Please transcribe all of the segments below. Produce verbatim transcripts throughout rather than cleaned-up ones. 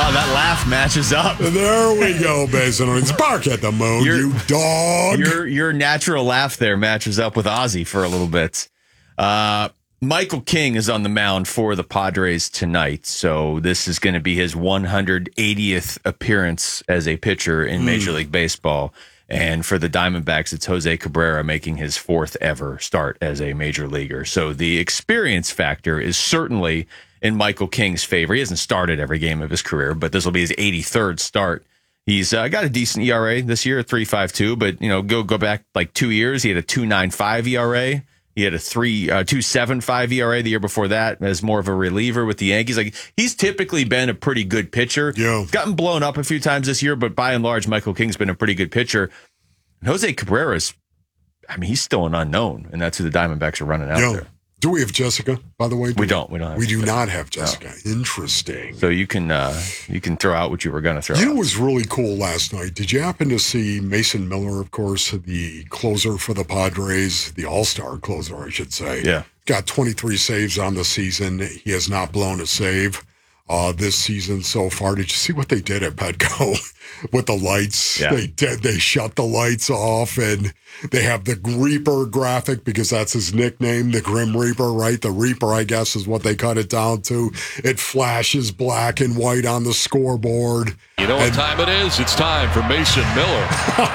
Oh, that laugh matches up. There we go, Mason. It's bark at the moon, Your- you dog. Your your natural laugh there matches up with Ozzy for a little bit. Uh, Michael King is on the mound for the Padres tonight, so this is going to be his one hundred eightieth appearance as a pitcher in Major League Baseball. And for the Diamondbacks, it's Jose Cabrera making his fourth ever start as a major leaguer. So the experience factor is certainly in Michael King's favor. He hasn't started every game of his career, but this will be his eighty-third start. He's uh, got a decent E R A this year, three point five two, but you know, go go back like two years, he had a two point nine five E R A. He had a three uh, two point seven five E R A the year before that as more of a reliever with the Yankees. Like, he's typically been a pretty good pitcher. Yeah. He's gotten blown up a few times this year, but by and large, Michael King's been a pretty good pitcher. And Jose Cabrera's, I mean, he's still an unknown, and that's who the Diamondbacks are running out Yo, there. do we have Jessica, by the way? We don't. We don't. Have We do Jessica. not have Jessica. No. Interesting. So you can uh, you can throw out what you were going to throw You out. know what was really cool last night? Did you happen to see Mason Miller, of course, the closer for the Padres, the all-star closer, I should say. Yeah. Got twenty-three saves on the season. He has not blown a save uh, this season so far. Did you see what they did at Petco with the lights? Yeah. They did. They shut the lights off, and they have the Reaper graphic because that's his nickname, the Grim Reaper, right? The Reaper, I guess, is what they cut it down to. It flashes black and white on the scoreboard. You know what And- time it is? It's time for Mason Miller.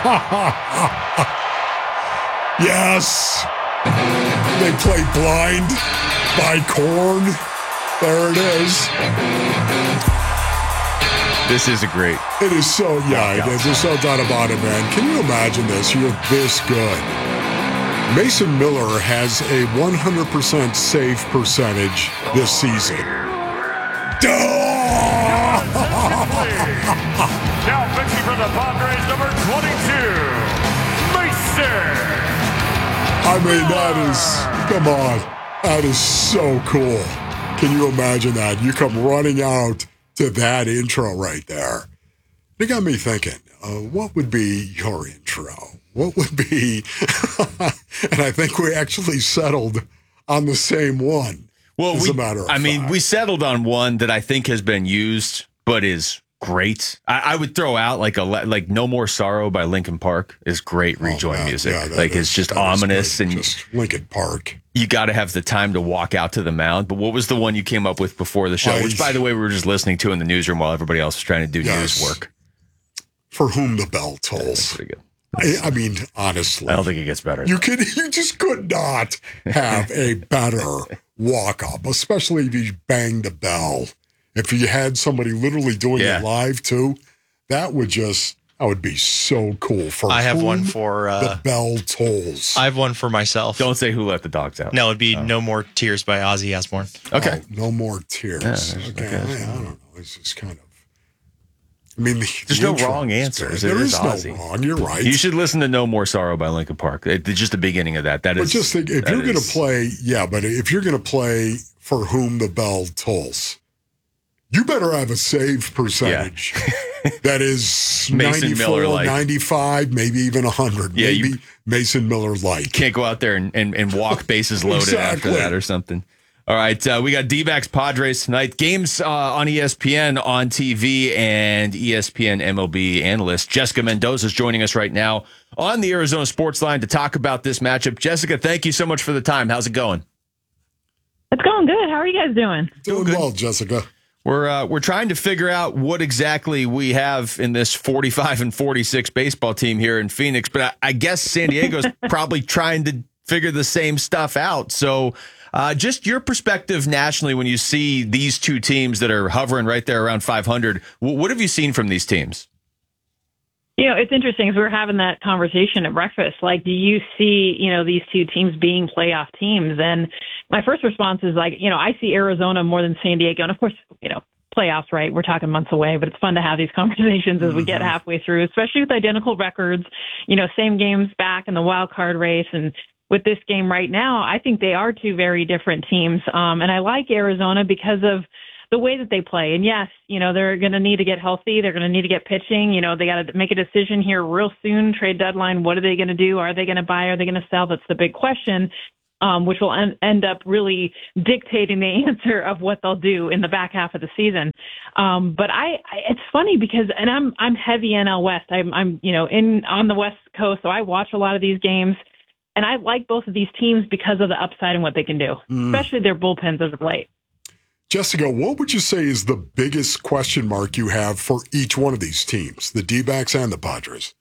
Yes. They play Blind by Korn. There it is. This is a great. It is so, yeah, Knockout there's no doubt about it, man. Can you imagine this? You're this good. Mason Miller has a one hundred percent save percentage this season. Duh! Now pitching for the Padres, number twenty-two, Mason. I mean, that is, come on. That is so cool. Can you imagine that? You come running out to that intro right there. It got me thinking, uh, what would be your intro? What would be, and I think we actually settled on the same one. Well, as we, a matter of I mean, fact. we settled on one that I think has been used, but is great. I, I would throw out like a like "No More Sorrow" by Linkin Park is great rejoin Oh, yeah, music. yeah, that like is- it's just that is ominous, good. and just Lincoln Park. you got to have the time to walk out to the mound. But what was the one you came up with before the show? I- Which, by the way, we were just listening to in the newsroom while everybody else was trying to do Yes. news work. For whom the bell That's tolls. pretty good. I, I mean, honestly. I don't think it gets better. You could, you just could not have a better walk up, especially if you bang the bell. If you had somebody literally doing Yeah. it live too, that would just that would be so cool. For I have whom one for. the Uh, bell tolls. I have one for myself. Don't say "Who Let the Dogs Out." No, it'd be "No More Tears" by Ozzy Osbourne. Okay. Oh, no more tears. Yeah, there's- okay, okay. I, I don't know. It's just kind of. I mean, the, There's the no intro wrong is answers. good. It There is is Ozzy. no wrong. You're right. You should listen to "No More Sorrow" by Linkin Park. It- It's just the beginning of that. That But is. just think, if that you're going to is- play, yeah, but if you're going to play "For Whom the Bell Tolls," you better have a save percentage that is Mason ninety-four, Miller-like. ninety-five, maybe even one hundred. Yeah, maybe you- Mason Miller like. can't go out there and, and, and walk bases loaded after Exactly. that or something. All right, uh, we got D-backs Padres tonight. Games uh, on E S P N on T V and E S P N M L B analyst Jessica Mendoza is joining us right now on the Arizona Sports Line to talk about this matchup. Jessica, thank you so much for the time. How's it going? It's going good. How are you guys doing? Doing well, Jessica. We're uh, we're trying to figure out what exactly we have in this forty-five and forty-six baseball team here in Phoenix, but I, I guess San Diego's probably trying to figure the same stuff out. So, uh, just your perspective nationally when you see these two teams that are hovering right there around five hundred. W- what have you seen from these teams? You know, it's interesting as we were having that conversation at breakfast. Like, do you see, you know, these two teams being playoff teams? And my first response is like, you know, I see Arizona more than San Diego. And of course, you know, playoffs, right? We're talking months away, but it's fun to have these conversations as we get halfway through, especially with identical records, you know, same games back in the wild card race. And with this game right now, I think they are two very different teams. Um, and I like Arizona because of the way that they play. And yes, you know, they're going to need to get healthy. They're going to need to get pitching. You know, they got to make a decision here real soon. Trade deadline. What are they going to do? Are they going to buy? Are they going to sell? That's the big question, um, which will en- end up really dictating the answer of what they'll do in the back half of the season. Um, but I, I, it's funny because, and I'm, I'm heavy N L West. I'm, I'm, you know, in on the West Coast, so I watch a lot of these games, and I like both of these teams because of the upside and what they can do, mm. especially their bullpens as of late. Jessica, what would you say is the biggest question mark you have for each one of these teams, the D-backs and the Padres?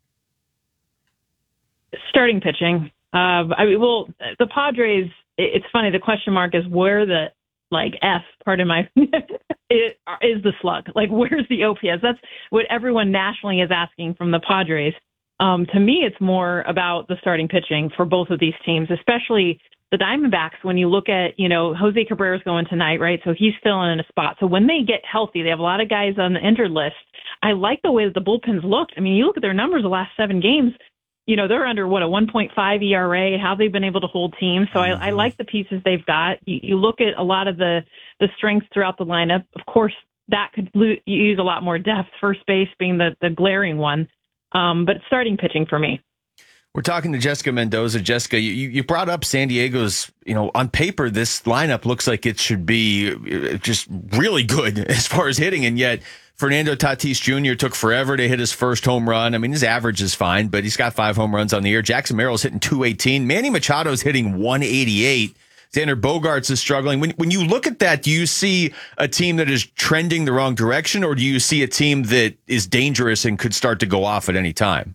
Starting pitching. Uh, I mean, well, the Padres, it's funny. The question mark is where the, like, F, pardon my, it, is the slug. Like, where's the O P S? That's what everyone nationally is asking from the Padres. Um, to me, it's more about the starting pitching for both of these teams, especially the Diamondbacks. When you look at, you know, Jose Cabrera's going tonight, right? So he's filling in a spot. So when they get healthy, they have a lot of guys on the injured list. I like the way that the bullpens looked. I mean, you look at their numbers the last seven games, you know, they're under, what, a one point five E R A, how they've been able to hold teams. So I, I like the pieces they've got. You, you look at a lot of the, the strengths throughout the lineup. Of course, that could lo- use a lot more depth, first base being the, the glaring one. Um, but starting pitching for me. We're talking to Jessica Mendoza. Jessica, you, you brought up San Diego's, you know, on paper, this lineup looks like it should be just really good as far as hitting. And yet Fernando Tatis Junior took forever to hit his first home run. I mean, his average is fine, but he's got five home runs on the year. Jackson Merrill's hitting two eighteen. Manny Machado's hitting one eighty-eight. Xander Bogaerts is struggling. When when you look at that, do you see a team that is trending the wrong direction, or do you see a team that is dangerous and could start to go off at any time?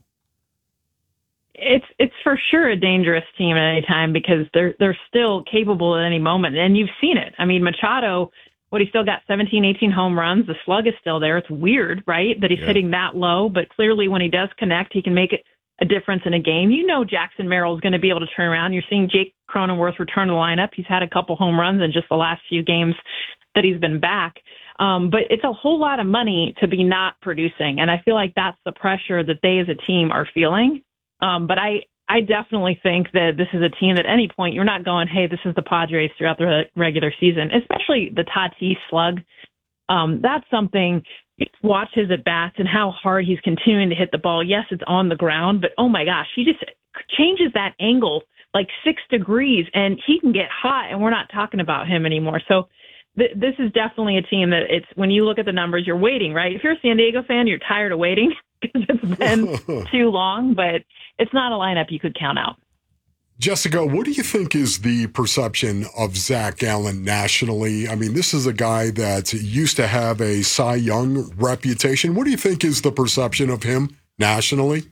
It's it's for sure a dangerous team at any time because they're they're still capable at any moment, and you've seen it. I mean, Machado, what, he still got seventeen, eighteen home runs. The slug is still there. It's weird, right, that he's yeah. hitting that low, but clearly when he does connect, he can make it a difference in a game. You know Jackson Merrill is going to be able to turn around. You're seeing Jake Cronenworth return to the lineup. He's had a couple home runs in just the last few games that he's been back. Um, but it's a whole lot of money to be not producing, and I feel like that's the pressure that they as a team are feeling. Um, but I, I definitely think that this is a team that at any point you're not going, hey, this is the Padres throughout the regular season, especially the Tatis slug. Um, that's something. Watch his at-bats and how hard he's continuing to hit the ball. Yes, it's on the ground, but oh my gosh, he just changes that angle like six degrees and he can get hot, and we're not talking about him anymore. So th- this is definitely a team that it's, when you look at the numbers, you're waiting, right? If you're a San Diego fan, you're tired of waiting because it's been too long, but it's not a lineup you could count out. Jessica, what do you think is the perception of Zach Gallen nationally? I mean, this is a guy that used to have a Cy Young reputation. What do you think is the perception of him nationally?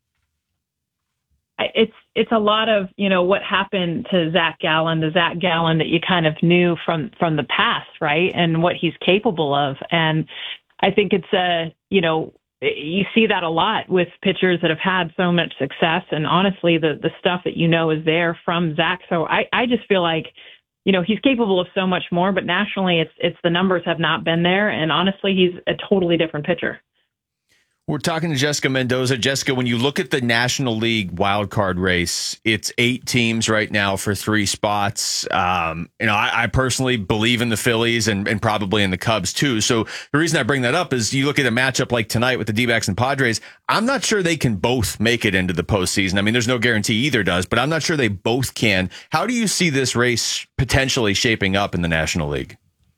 It's it's a lot of, you know, what happened to Zach Gallen, the Zach Gallen that you kind of knew from, from the past, right, and what he's capable of. And I think it's a, you know, you see that a lot with pitchers that have had so much success. And honestly, the, the stuff that you know is there from Zach. So I, I just feel like, you know, he's capable of so much more, but nationally it's, it's the numbers have not been there. And honestly, he's a totally different pitcher. We're talking to Jessica Mendoza. Jessica, when you look at the National League wildcard race, it's eight teams right now for three spots. Um, you know, I, I personally believe in the Phillies and, and probably in the Cubs too. So the reason I bring that up is you look at a matchup like tonight with the D-backs and Padres. I'm not sure they can both make it into the postseason. I mean, there's no guarantee either does, but I'm not sure they both can. How do you see this race potentially shaping up in the National League?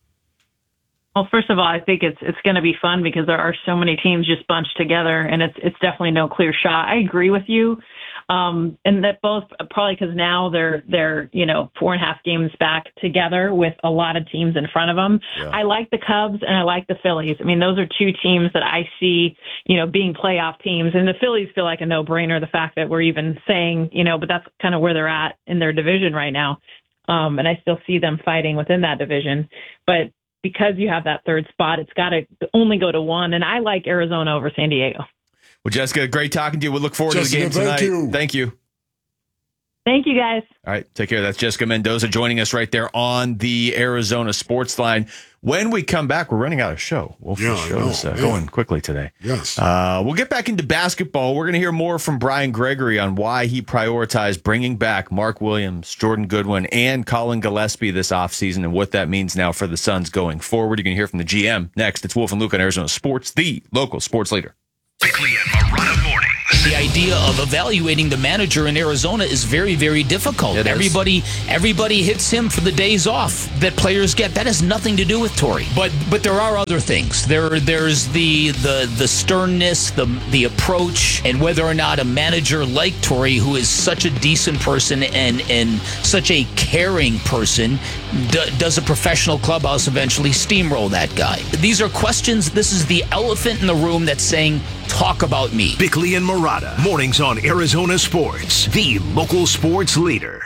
Well, first of all, I think it's it's going to be fun because there are so many teams just bunched together, and it's it's definitely no clear shot. I agree with you, um, and that both probably because now they're they're you know four and a half games back together with a lot of teams in front of them. Yeah. I like the Cubs and I like the Phillies. I mean, those are two teams that I see you know being playoff teams, and the Phillies feel like a no brainer. The fact that we're even saying you know, but that's kind of where they're at in their division right now, um, and I still see them fighting within that division, but because you have that third spot, it's got to only go to one. And I like Arizona over San Diego. Well, Jessica, great talking to you. We'll look forward Jessica, to the game tonight. Thank you. Thank you. Thank you, guys. All right, take care. That's Jessica Mendoza joining us right there on the Arizona Sports Line. When we come back, we're running out of show. Wolf yeah, show is uh, going quickly today. Yes. Uh, we'll get back into basketball. We're going to hear more from Brian Gregory on why he prioritized bringing back Mark Williams, Jordan Goodwin, and Colin Gillespie this offseason and what that means now for the Suns going forward. You're going to hear from the G M next. It's Wolf and Luke on Arizona Sports, the local sports leader. Weekly and Marana mornings. The idea of evaluating the manager in Arizona is very, very difficult. It is. Everybody, everybody hits him for the days off that players get. That has nothing to do with Torey. But, but there are other things. There, there's the the the sternness, the the approach, and whether or not a manager like Torey, who is such a decent person and and such a caring person, d- does a professional clubhouse eventually steamroll that guy? These are questions. This is the elephant in the room that's saying, talk about me. Bickley and Murata, mornings on Arizona Sports, the local sports leader.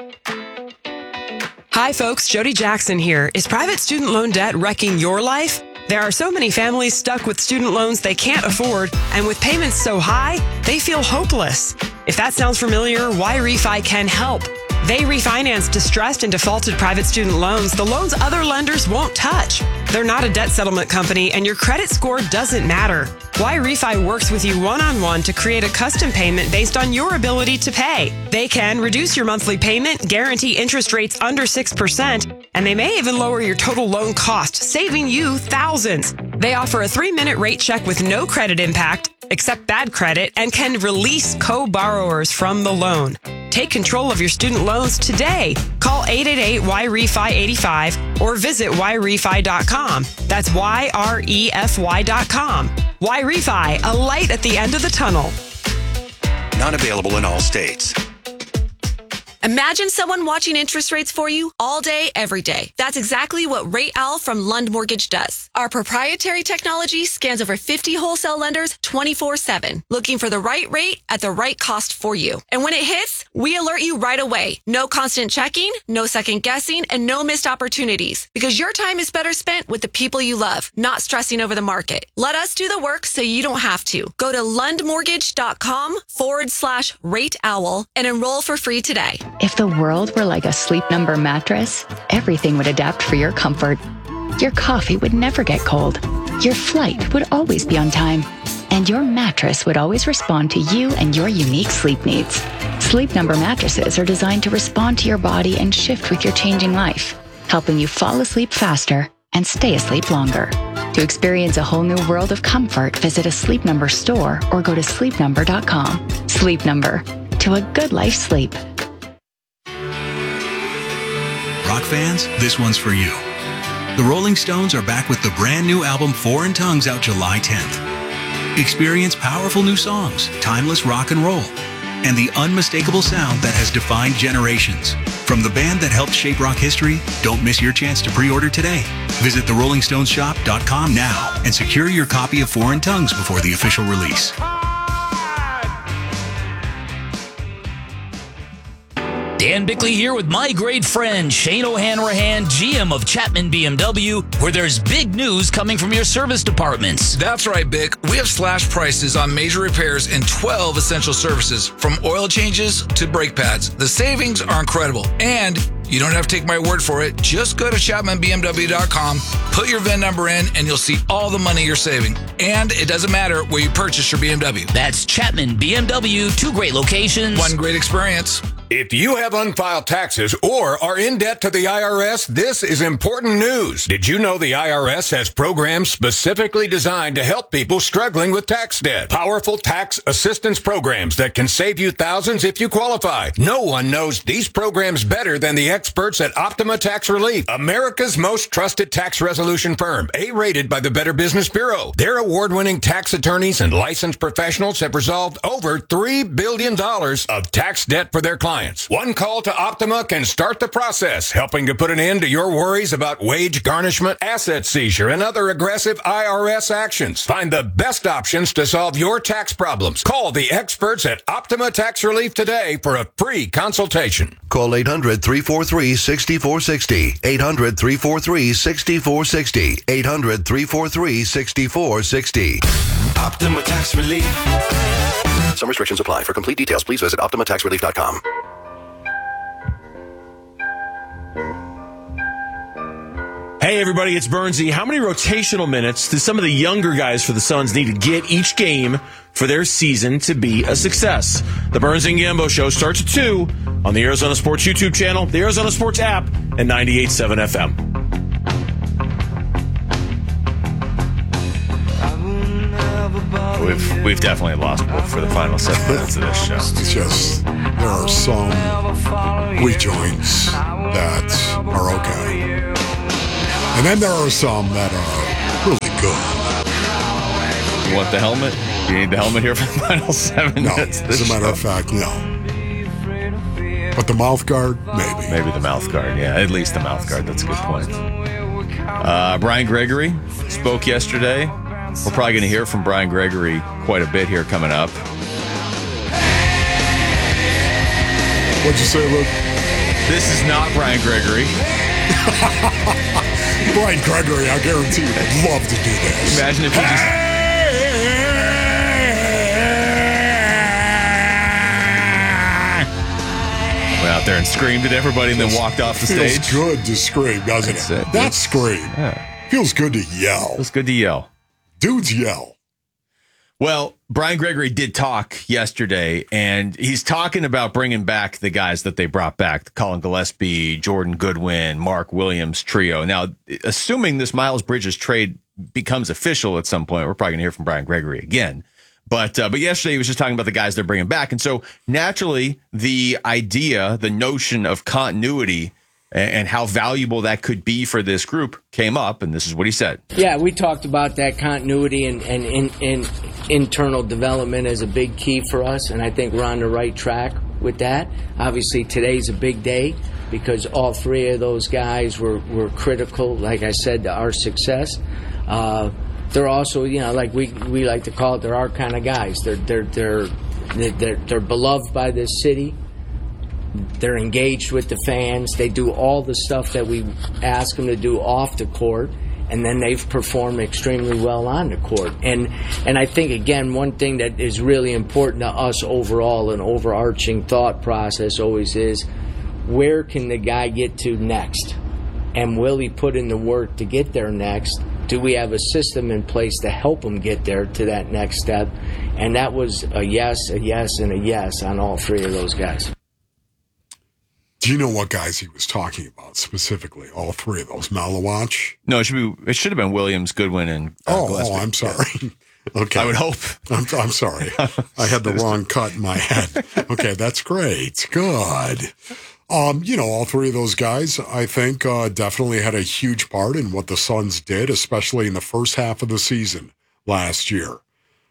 Hi, folks. Jody Jackson here. Is private student loan debt wrecking your life? There are so many families stuck with student loans they can't afford, and with payments so high, they feel hopeless. If that sounds familiar, Y-Refi can help. They refinance distressed and defaulted private student loans, the loans other lenders won't touch. They're not a debt settlement company, and your credit score doesn't matter. Y-Refi works with you one-on-one to create a custom payment based on your ability to pay. They can reduce your monthly payment, guarantee interest rates under six percent, and they may even lower your total loan cost, saving you thousands. They offer a three-minute rate check with no credit impact, accept bad credit, and can release co-borrowers from the loan. Take control of your student loans today. Call eight eight eight Y R E F I eighty-five or visit Y refi dot com. That's Y R E F Y dot com. Y-Refi, a light at the end of the tunnel. Not available in all states. Imagine someone watching interest rates for you all day, every day. That's exactly what Rate Owl from Lund Mortgage does. Our proprietary technology scans over fifty wholesale lenders twenty-four seven, looking for the right rate at the right cost for you. And when it hits, we alert you right away. No constant checking, no second guessing, and no missed opportunities. Because your time is better spent with the people you love, not stressing over the market. Let us do the work so you don't have to. Go to lundmortgage.com forward slash Rate Owl and enroll for free today. If the world were like a Sleep Number mattress, everything would adapt for your comfort. Your coffee would never get cold. Your flight would always be on time. And your mattress would always respond to you and your unique sleep needs. Sleep Number mattresses are designed to respond to your body and shift with your changing life, helping you fall asleep faster and stay asleep longer. To experience a whole new world of comfort, visit a Sleep Number store or go to sleep number dot com. Sleep Number. To a good life sleep. Rock fans, this one's for you. The Rolling Stones are back with the brand new album Foreign Tongues out July tenth. Experience powerful new songs, timeless rock and roll, and the unmistakable sound that has defined generations. From the band that helped shape rock history, don't miss your chance to pre-order today. Visit the rolling stones shop dot com now and secure your copy of Foreign Tongues before the official release. Dan Bickley here with my great friend Shane O'Hanrahan, G M of Chapman B M W, where there's big news coming from your service departments. That's right, Bic. We have slashed prices on major repairs and twelve essential services, from oil changes to brake pads. The savings are incredible, and you don't have to take my word for it. Just go to chapman b m w dot com, put your V I N number in, and you'll see all the money you're saving. And it doesn't matter where you purchase your B M W. That's Chapman B M W, two great locations. One great experience. If you have unfiled taxes or are in debt to the I R S, this is important news. Did you know the I R S has programs specifically designed to help people struggling with tax debt? Powerful tax assistance programs that can save you thousands if you qualify. No one knows these programs better than the experts at Optima Tax Relief, America's most trusted tax resolution firm, A-rated by the Better Business Bureau. Their award-winning tax attorneys and licensed professionals have resolved over three billion dollars of tax debt for their clients. One call to Optima can start the process, helping to put an end to your worries about wage garnishment, asset seizure, and other aggressive I R S actions. Find the best options to solve your tax problems. Call the experts at Optima Tax Relief today for a free consultation. Call eight hundred, three four three, six four six zero. eight hundred, three four three, six four six zero. eight hundred, three four three, six four six zero. Optima Tax Relief. Some restrictions apply. For complete details, please visit optima tax relief dot com. Hey everybody, it's Burnsy. How many rotational minutes do some of the younger guys for the Suns need to get each game for their season to be a success? The Burns and Gambo Show starts at two on the Arizona Sports YouTube channel, the Arizona Sports app, and ninety-eight point seven F M. we've we've definitely lost Wolf for the final seven minutes of this show. It's just there are some rejoins that are okay, and then there are some that are really good. You want the helmet? Do you need the helmet here for the final seven no, minutes? As a matter show? of fact, no. But the mouth guard, maybe. Maybe the mouth guard, yeah. At least the mouth guard. That's a good point. Uh, Brian Gregory spoke yesterday. We're probably going to hear from Brian Gregory quite a bit here coming up. What'd you say, Luke? This is not Brian Gregory. Brian Gregory, I guarantee you, would love to do this. Imagine if he just... went out there and screamed at everybody and then walked off the feels stage. Feels good to scream, doesn't That's it? it. That scream. Yeah. Feels good to yell. Feels good to yell. Dudes yell. Well, Brian Gregory did talk yesterday, and he's talking about bringing back the guys that they brought back, Colin Gillespie, Jordan Goodwin, Mark Williams trio. Now, assuming this Miles Bridges trade becomes official at some point, we're probably going to hear from Brian Gregory again. But uh, but yesterday he was just talking about the guys they're bringing back. And so naturally, the idea, the notion of continuity and, and how valuable that could be for this group came up. And this is what he said. Yeah, we talked about that continuity and, and in, in internal development as a big key for us. And I think we're on the right track with that. Obviously, today's a big day because all three of those guys were, were critical, like I said, to our success. Uh, They're also, you know, like we, we like to call it, they're our kind of guys. They're they're they're they're they're beloved by this city. They're engaged with the fans. They do all the stuff that we ask them to do off the court, and then they've performed extremely well on the court. And and I think again, one thing that is really important to us overall, an overarching thought process always is, where can the guy get to next, and will he put in the work to get there next? Do we have a system in place to help them get there to that next step? And that was a yes, a yes, and a yes on all three of those guys. Do you know what guys he was talking about specifically? All three of those. Malawach? No, it should be. It should have been Williams, Goodwin, and uh, oh, Gillespie. oh, I'm sorry. Okay, I would hope. I'm, I'm sorry. I had the wrong cut in my head. Okay, that's great. Good. Um, you know, all three of those guys, I think, uh, definitely had a huge part in what the Suns did, especially in the first half of the season last year.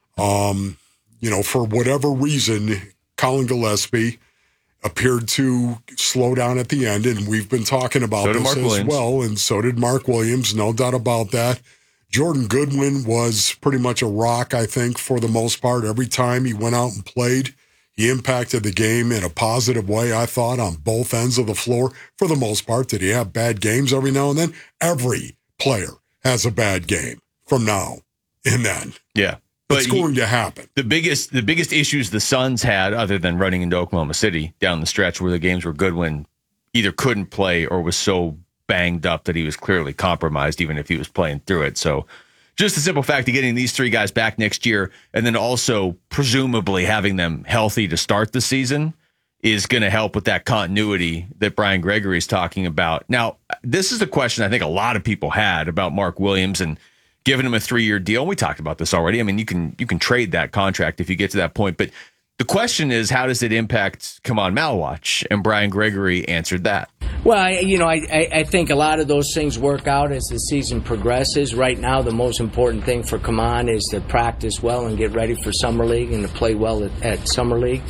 Um, you know, for whatever reason, Colin Gillespie appeared to slow down at the end, and we've been talking about So did this Mark as Williams. well, and so did Mark Williams, no doubt about that. Jordan Goodwin was pretty much a rock, I think, for the most part. Every time he went out and played, he impacted the game in a positive way, I thought, on both ends of the floor. For the most part, did he have bad games every now and then? Every player has a bad game from now and then. Yeah. It's going to happen. The biggest the biggest issues the Suns had, other than running into Oklahoma City down the stretch, were the games where Goodwin either couldn't play or was so banged up that he was clearly compromised, even if he was playing through it. So just the simple fact of getting these three guys back next year and then also presumably having them healthy to start the season is going to help with that continuity that Brian Gregory is talking about. Now, this is a question I think a lot of people had about Mark Williams and giving him a three-year deal. We talked about this already. I mean, you can you can trade that contract if you get to that point. But the question is, how does it impact Kaman Malawach? And Brian Gregory answered that. Well, I, you know, I, I, I think a lot of those things work out as the season progresses. Right now, the most important thing for Kaman is to practice well and get ready for Summer League and to play well at, at Summer League.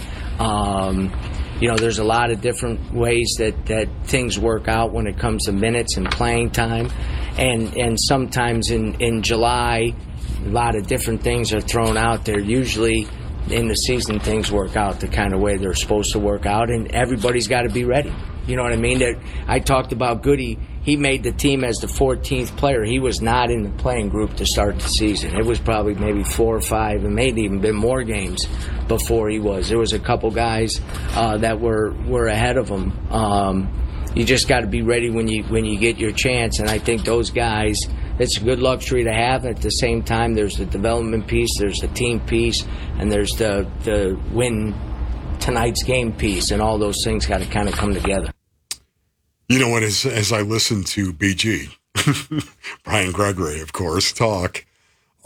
Um, you know, there's a lot of different ways that, that things work out when it comes to minutes and playing time. And and sometimes in, in July, a lot of different things are thrown out there. Usually in the season, things work out the kind of way they're supposed to work out, and everybody's got to be ready. You know what I mean? That I talked about Goody. He made the team as the fourteenth player. He was not in the playing group to start the season. It was probably maybe four or five, and maybe even been more games before he was. There was a couple guys uh, that were were ahead of him. Um, you just got to be ready when you when you get your chance, and I think those guys, it's a good luxury to have. At the same time, there's the development piece, there's the team piece, and there's the the win tonight's game piece, and all those things got to kind of come together. You know what, as, as I listen to B G, Brian Gregory, of course, talk,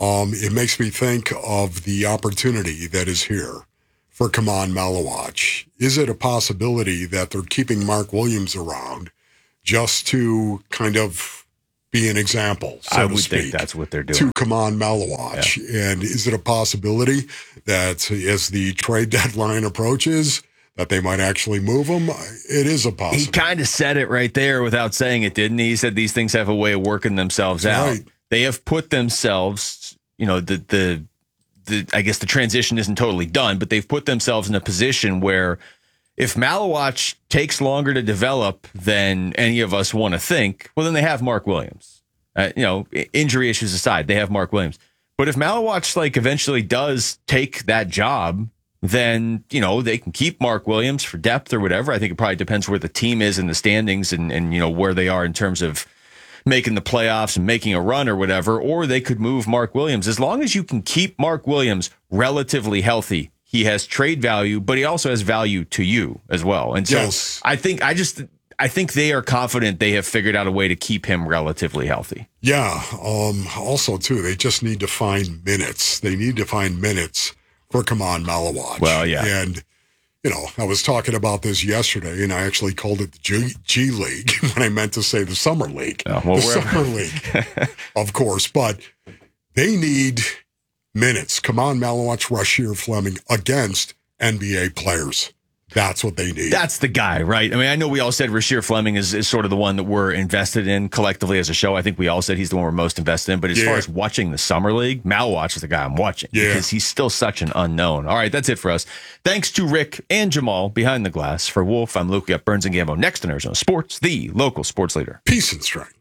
um, it makes me think of the opportunity that is here for Kaman Malawach. Is it a possibility that they're keeping Mark Williams around just to kind of be an example, so I to would speak, think that's what they're doing. to Kaman Malawach? Yeah. And is it a possibility that as the trade deadline approaches, that they might actually move him? It is a possibility. He kind of said it right there without saying it, didn't he? He said these things have a way of working themselves out. Right. They have put themselves, you know, the the the I guess the transition isn't totally done, but they've put themselves in a position where if Malawach takes longer to develop than any of us want to think, well, then they have Mark Williams. Uh, you know, injury issues aside, they have Mark Williams. But if Malawach like eventually does take that job, then, you know, they can keep Mark Williams for depth or whatever. I think it probably depends where the team is in the standings and, and, you know, where they are in terms of making the playoffs and making a run or whatever, or they could move Mark Williams. As long as you can keep Mark Williams relatively healthy, he has trade value, but he also has value to you as well. And so Yes. I think I just I think they are confident they have figured out a way to keep him relatively healthy. Yeah. Um, also, too, they just need to find minutes. They need to find minutes for Kaman Malawach. Well, yeah. And, you know, I was talking about this yesterday, and I actually called it the G, G League when I meant to say the Summer League. Oh, well, the we're- Summer League, of course. But they need minutes. Kaman Malawach, Rasheer Fleming against N B A players. That's what they need. That's the guy, right? I mean, I know we all said Rasheer Fleming is, is sort of the one that we're invested in collectively as a show. I think we all said he's the one we're most invested in. But as Yeah. far as watching the Summer League, Malawach is the guy I'm watching Yeah. because he's still such an unknown. All right, that's it for us. Thanks to Rick and Jamal behind the glass. For Wolf, I'm Luke at Burns and Gambo. Next on Arizona Sports, the local sports leader. Peace and strength.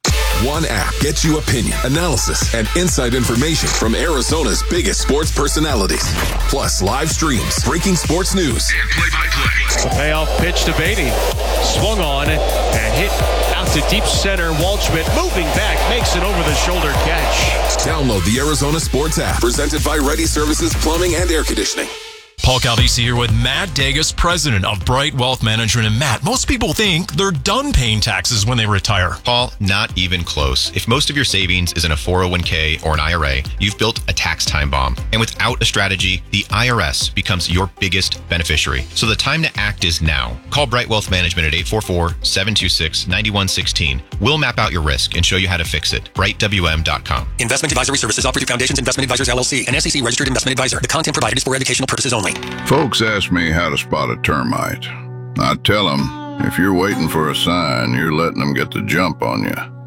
One app gets you opinion, analysis, and inside information from Arizona's biggest sports personalities. Plus live streams, breaking sports news, and play-by-play. Payoff pitch to Beatty. Swung on and hit out to deep center. Waldschmidt moving back, makes an over-the-shoulder catch. Download the Arizona Sports app, presented by Ready Services Plumbing and Air Conditioning. Paul Caldisi here with Matt Dagus, president of Bright Wealth Management. And Matt, most people think they're done paying taxes when they retire. Paul, not even close. If most of your savings is in a four oh one k or an I R A, you've built a tax time bomb. And without a strategy, the I R S becomes your biggest beneficiary. So the time to act is now. Call Bright Wealth Management at eight four four, seven two six, nine one one six. We'll map out your risk and show you how to fix it. bright w m dot com. Investment advisory services offered through Foundations Investment Advisors, L L C, an S E C registered investment advisor. The content provided is for educational purposes only. Folks ask me how to spot a termite. I tell them, if you're waiting for a sign, you're letting them get the jump on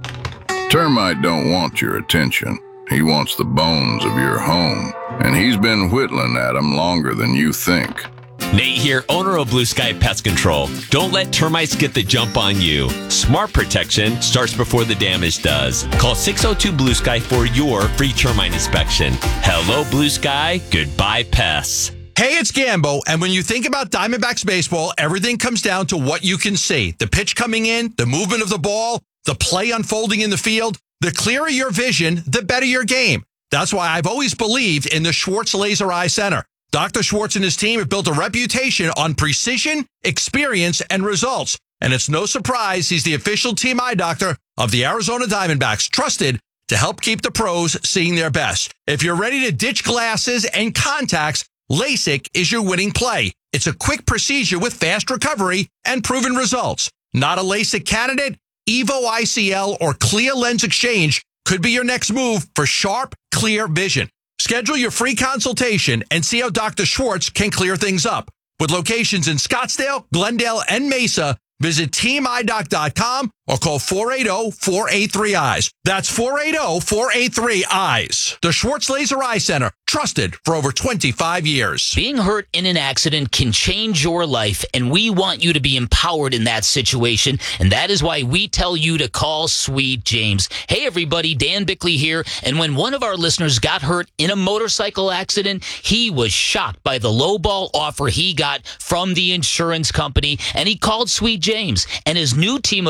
you. Termite don't want your attention. He wants the bones of your home, and he's been whittling at them longer than you think. Nate here, owner of Blue Sky Pest Control. Don't let termites get the jump on you. Smart protection starts before the damage does. Call six oh two Blue Sky for your free termite inspection. Hello, Blue Sky. Goodbye, pests. Hey, it's Gambo, and when you think about Diamondbacks baseball, everything comes down to what you can see. The pitch coming in, the movement of the ball, the play unfolding in the field. The clearer your vision, the better your game. That's why I've always believed in the Schwartz Laser Eye Center. Doctor Schwartz and his team have built a reputation on precision, experience, and results. And it's no surprise he's the official team eye doctor of the Arizona Diamondbacks, trusted to help keep the pros seeing their best. If you're ready to ditch glasses and contacts, LASIK is your winning play. It's a quick procedure with fast recovery and proven results. Not a LASIK candidate? Evo I C L or Clear Lens Exchange could be your next move for sharp, clear vision. Schedule your free consultation and see how Doctor Schwartz can clear things up. With locations in Scottsdale, Glendale, and Mesa, visit team eye doc dot com or call four eight zero, four eight three, eyes. That's four eight zero, four eight three, eyes. The Schwartz Laser Eye Center, trusted for over twenty-five years. Being hurt in an accident can change your life, and we want you to be empowered in that situation, and that is why we tell you to call Sweet James. Hey, everybody, Dan Bickley here, and when one of our listeners got hurt in a motorcycle accident, he was shocked by the lowball offer he got from the insurance company, and he called Sweet James, and his new team of attorneys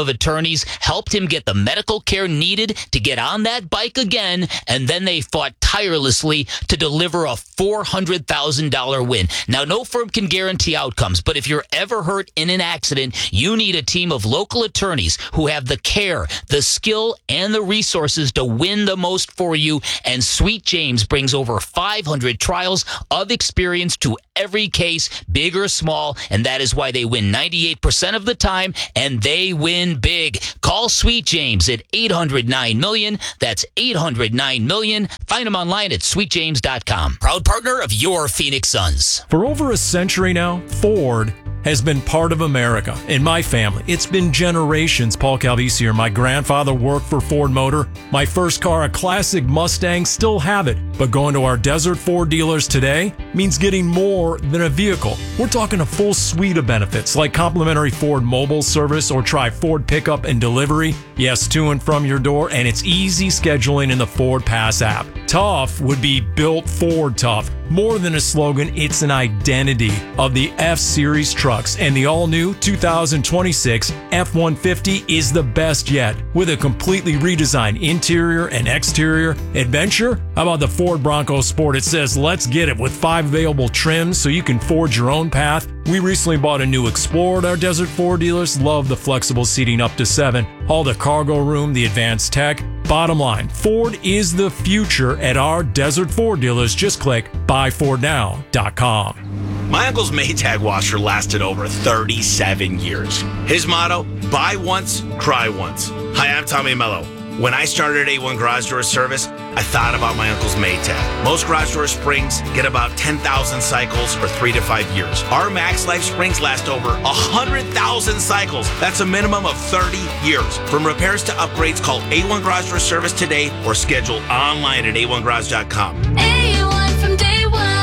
attorneys helped him get the medical care needed to get on that bike again, and then they fought tirelessly to deliver a four hundred thousand dollars win. Now, no firm can guarantee outcomes, but if you're ever hurt in an accident, you need a team of local attorneys who have the care, the skill, and the resources to win the most for you. And Sweet James brings over five hundred trials of experience to every case, big or small, and that is why they win ninety-eight percent of the time, and they win big. Call Sweet James at eight hundred nine million. That's eight hundred nine million. Find them online at sweet james dot com. Proud partner of your Phoenix Suns. For over a century now, Ford has been part of America. In my family, it's been generations. Paul Calvisi here. My grandfather worked for Ford Motor. My first car, a classic Mustang, still have it. But going to our Desert Ford dealers today means getting more than a vehicle. We're talking a full suite of benefits like complimentary Ford mobile service or try Ford pickup and delivery. Yes, to and from your door, and it's easy scheduling in the Ford Pass app. Tough would be built Ford tough. More than a slogan, it's an identity of the F-Series trucks. And the all-new two thousand twenty-six F one fifty is the best yet. With a completely redesigned interior and exterior. Adventure? How about the Ford Bronco Sport? It says, let's get it, with five available trims so you can forge your own path. We recently bought a new Explorer at our Desert Ford dealers. Love the flexible seating up to seven. All the cargo room, the advanced tech. Bottom line, Ford is the future at our Desert Ford dealers. Just click buy ford now dot com. My uncle's Maytag washer lasted over thirty-seven years. His motto, buy once, cry once. Hi, I'm Tommy Mello. When I started A one Garage Door Service, I thought about my uncle's Maytag. Most garage door springs get about ten thousand cycles for three to five years. Our Max Life springs last over one hundred thousand cycles. That's a minimum of thirty years. From repairs to upgrades, call A one Garage Door Service today or schedule online at A one garage dot com. A one from day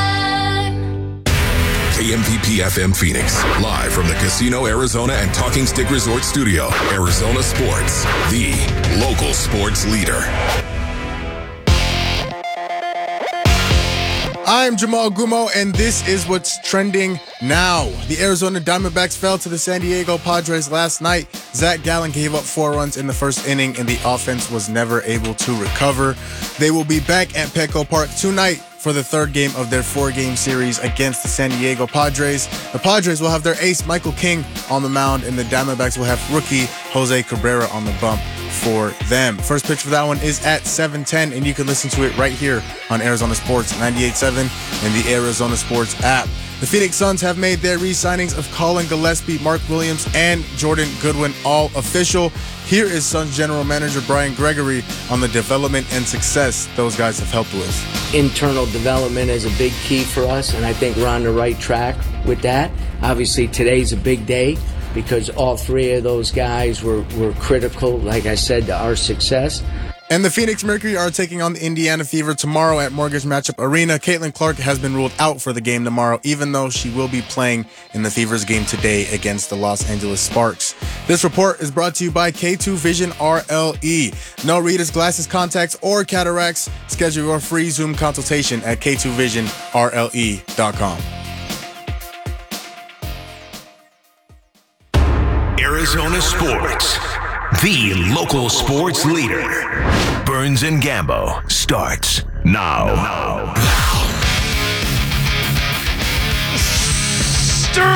one. K M P P F M Phoenix, live from the Casino Arizona and Talking Stick Resort Studio. Arizona Sports, the local sports leader. I'm Jamal Gumo, and this is what's trending now. The Arizona Diamondbacks fell to the San Diego Padres last night. Zach Gallen gave up four runs in the first inning, and the offense was never able to recover. They will be back at Petco Park tonight for the third game of their four-game series against the San Diego Padres. The Padres will have their ace, Michael King, on the mound, and the Diamondbacks will have rookie Jose Cabrera on the bump for them. First pitch for that one is at seven ten, and you can listen to it right here on Arizona Sports ninety-eight point seven and the Arizona Sports app. The Phoenix Suns have made their re-signings of Colin Gillespie, Mark Williams, and Jordan Goodwin all official. Here is Suns General Manager Brian Gregory on the development and success those guys have helped with. Internal development is a big key for us, and I think we're on the right track with that. Obviously, today's a big day because all three of those guys were, were critical, like I said, to our success. And the Phoenix Mercury are taking on the Indiana Fever tomorrow at Mortgage Matchup Arena. Caitlin Clark has been ruled out for the game tomorrow, even though she will be playing in the Fever's game today against the Los Angeles Sparks. This report is brought to you by K two Vision R L E. No readers, glasses, contacts, or cataracts. Schedule your free Zoom consultation at K two vision R L E dot com. Arizona Sports, the local sports leader. Burns and Gambo starts now. now. Straight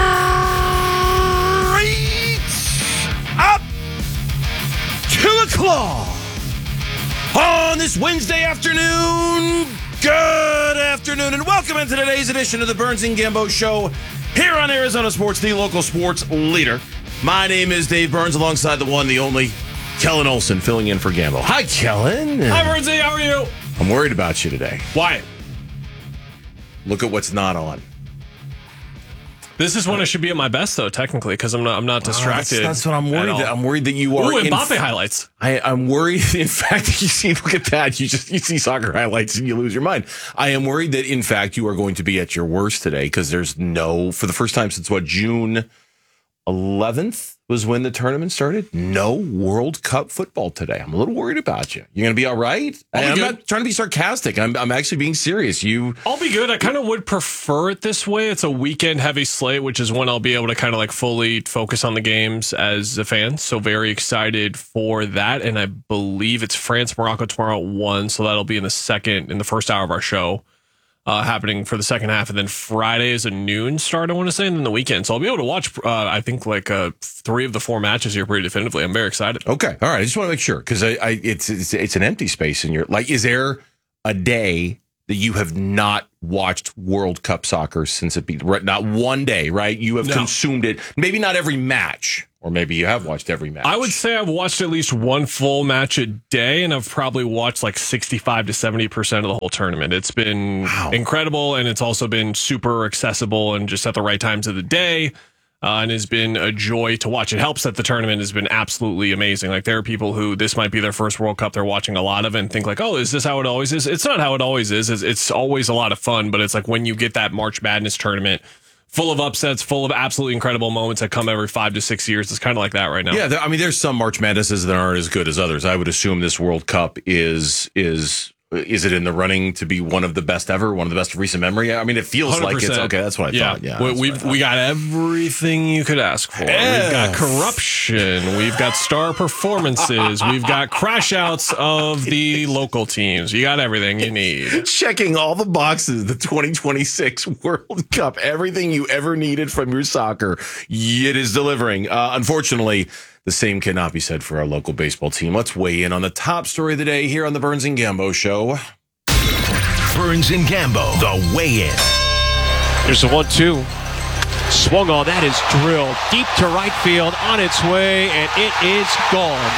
up to the claw on this Wednesday afternoon. Good afternoon, and welcome into today's edition of the Burns and Gambo Show here on Arizona Sports, the local sports leader. My name is Dave Burns, alongside the one, the only, Kellen Olson, filling in for Gambo. Hi, Kellen. Hi, Burnsy. How are you? I'm worried about you today. Why? Look at what's not on. This is when I should be at my best, though, technically, because I'm not. I'm not distracted. Oh, that's, that's what I'm worried. That, I'm worried that you are. Ooh, Mbappe in, highlights. I, I'm worried. In fact, that you see. Look at that. You just you see soccer highlights and you lose your mind. I am worried that, in fact, you are going to be at your worst today because there's no, for the first time since what, June eleventh, was when the tournament started. No World Cup football today. I'm a little worried about you. You're going to be all right? I'll be I'm good. not trying to be sarcastic. I'm, I'm actually being serious. You, I'll be good. I kind of would prefer it this way. It's a weekend heavy slate, which is when I'll be able to kind of like fully focus on the games as a fan. So very excited for that. And I believe it's France, Morocco tomorrow at one. So that'll be in the second, in the first hour of our show. Uh, happening for the second half, and then Friday is a noon start, I want to say, and then the weekend. So I'll be able to watch, uh, I think, like uh, three of the four matches here pretty definitively. I'm very excited. Okay, all right. I just want to make sure because I, I, it's, it's it's an empty space in your like. Is there a day that you have not watched World Cup soccer since it be not one day? Right, you have No. consumed it. Maybe not every match, or maybe you have watched every match. I would say I've watched at least one full match a day, and I've probably watched like sixty-five to seventy percent of the whole tournament. It's been wow. incredible, and it's also been super accessible and just at the right times of the day. Uh, and has been a joy to watch. It helps that the tournament has been absolutely amazing. Like there are people who this might be their first World Cup they're watching a lot of and think like, oh, is this how it always is? It's not how it always is. It's, it's always a lot of fun, but it's like when you get that March Madness tournament full of upsets, full of absolutely incredible moments that come every five to six years. It's kind of like that right now. Yeah, there, I mean, there's some March Madnesses that aren't as good as others. I would assume this World Cup is is. Is it in the running to be one of the best ever, one of the best of recent memory? I mean, it feels one hundred percent. like it's okay. That's what I yeah. thought. Yeah, we, we've we got everything you could ask for. Yeah. We've got corruption. We've got star performances. We've got crash outs of the local teams. You got everything you need. Checking all the boxes. The twenty twenty-six World Cup. Everything you ever needed from your soccer, it is delivering. Uh, unfortunately, the same cannot be said for our local baseball team. Let's weigh in on the top story of the day here on the Burns and Gambo Show. Burns and Gambo, the weigh-in. Here's the one two. Swung on. That is drilled deep to right field on its way, and it is gone.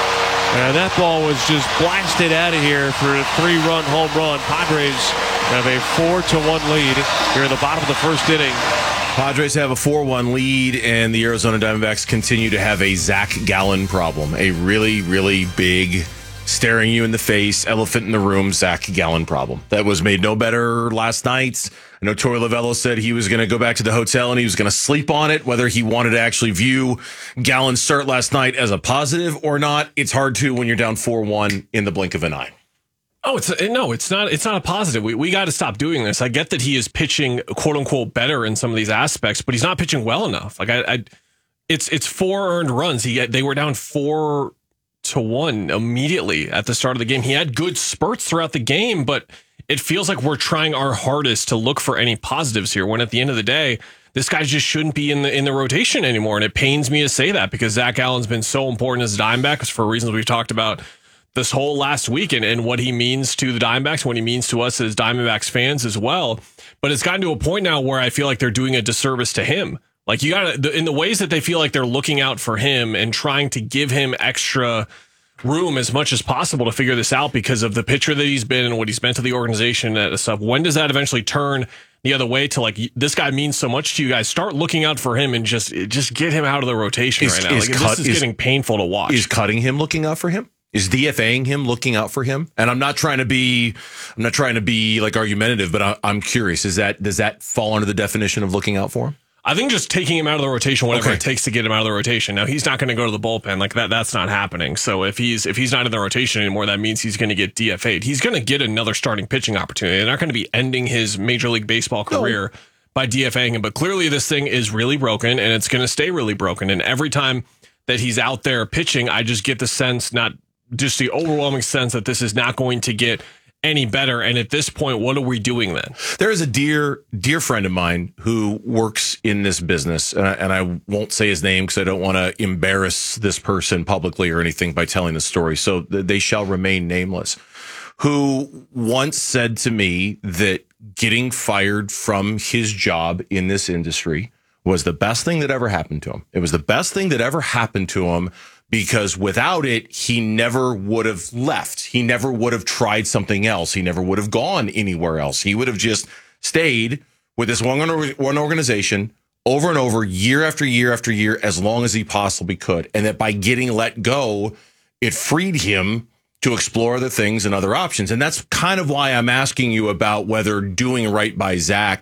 And that ball was just blasted out of here for a three-run home run. Padres have a four to one lead here in the bottom of the first inning. Padres have a four one lead, and the Arizona Diamondbacks continue to have a Zach Gallen problem. A really, really big, staring you in the face, elephant in the room, Zach Gallen problem. That was made no better last night. I know Torey Lovello said he was going to go back to the hotel and he was going to sleep on it. Whether he wanted to actually view Gallen's start last night as a positive or not, it's hard to when you're down four one in the blink of an eye. Oh, it's a, no, it's not. It's not a positive. We we got to stop doing this. I get that he is pitching quote unquote better in some of these aspects, but he's not pitching well enough. Like I, I it's it's four earned runs. He they were down four to one immediately at the start of the game. He had good spurts throughout the game, but it feels like we're trying our hardest to look for any positives here. When at the end of the day, this guy just shouldn't be in the in the rotation anymore. And it pains me to say that because Zach Gallen's been so important as a Diamondback for reasons we've talked about this whole last week and, and what he means to the Diamondbacks, what he means to us as Diamondbacks fans as well. But it's gotten to a point now where I feel like they're doing a disservice to him. Like you got to, in the ways that they feel like they're looking out for him and trying to give him extra room as much as possible to figure this out because of the pitcher that he's been and what he's meant to the organization and stuff. When does that eventually turn the other way to like, this guy means so much to you guys? Start looking out for him and just, just get him out of the rotation Is- right now. is Like, cut- this is, is- getting painful to watch. Is cutting him looking out for him? Is DFAing him looking out for him? And I'm not trying to be, I'm not trying to be like argumentative, but I, I'm curious. Is that, does that fall under the definition of looking out for him? I think just taking him out of the rotation, whatever Okay. it takes to get him out of the rotation. Now he's not going to go to the bullpen like that. That's not happening. So if he's if he's not in the rotation anymore, that means he's going to get D F A'd. He's going to get another starting pitching opportunity. They're not going to be ending his Major League Baseball career no. by DFAing him. But clearly, this thing is really broken, and it's going to stay really broken. And every time that he's out there pitching, I just get the sense, not just the overwhelming sense, that this is not going to get any better. And at this point, what are we doing then? There is a dear, dear friend of mine who works in this business, and I, and I won't say his name because I don't want to embarrass this person publicly or anything by telling the story. So th- they shall remain nameless. Who once said to me that getting fired from his job in this industry was the best thing that ever happened to him. It was the best thing that ever happened to him, because without it, he never would have left. He never would have tried something else. He never would have gone anywhere else. He would have just stayed with this one, one organization over and over, year after year after year, as long as he possibly could. And that by getting let go, it freed him to explore other things and other options. And that's kind of why I'm asking you about whether doing right by Zach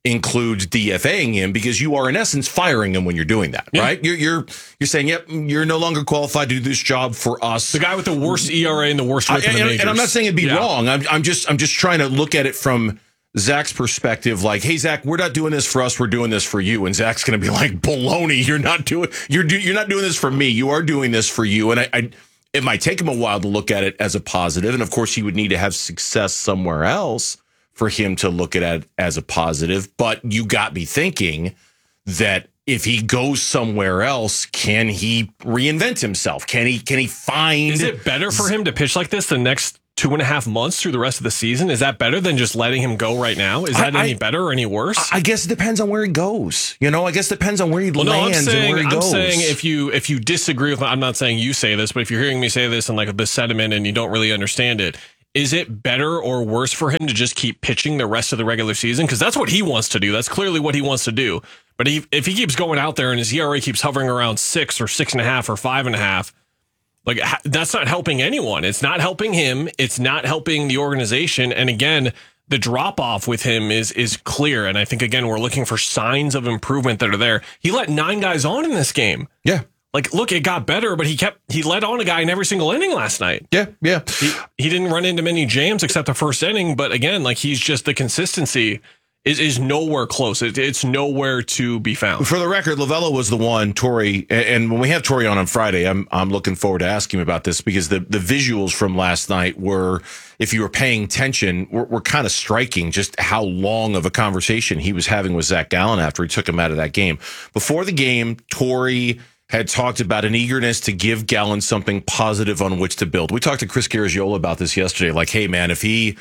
includes DFAing him, because you are in essence firing him when you're doing that, yeah. right? You're you're you're saying, yep, you're no longer qualified to do this job for us. The guy with the worst E R A and the worst whip I, in the and, majors. and I'm not saying it'd be yeah. wrong. I'm I'm just I'm just trying to look at it from Zach's perspective. Like, hey, Zach, we're not doing this for us. We're doing this for you. And Zach's going to be like, baloney. You're not doing you're do, you're not doing this for me. You are doing this for you. And I, I it might take him a while to look at it as a positive. And of course, he would need to have success somewhere else for him to look at it as a positive. But you got me thinking that if he goes somewhere else, can he reinvent himself? Can he can he find... Is it better for him to pitch like this the next two and a half months through the rest of the season? Is that better than just letting him go right now? Is that I, any I, better or any worse? I guess it depends on where he goes. You know, I guess it depends on where he well, lands no, saying, and where he I'm goes. I'm saying if you if you disagree with... I'm not saying you say this, but if you're hearing me say this and like the sentiment and you don't really understand it, is it better or worse for him to just keep pitching the rest of the regular season? Because that's what he wants to do. That's clearly what he wants to do. But he, if he keeps going out there and his E R A keeps hovering around six or six and a half or five and a half, like that's not helping anyone. It's not helping him. It's not helping the organization. And again, the drop off with him is is clear. And I think, again, we're looking for signs of improvement that are there. He let nine guys on in this game. Yeah. Like, look, it got better, but he kept he led on a guy in every single inning last night. Yeah, yeah. He, he didn't run into many jams except the first inning. But again, like he's just the consistency is is nowhere close. It, it's nowhere to be found. For the record, Lovullo was the one, Torey, and when we have Torey on on Friday, I'm I'm looking forward to asking him about this, because the, the visuals from last night were, if you were paying attention, were, were kind of striking, just how long of a conversation he was having with Zach Gallen after he took him out of that game. Before the game, Torey had talked about an eagerness to give Gallen something positive on which to build. We talked to Chris Garagiola about this yesterday. Like, hey, man, if he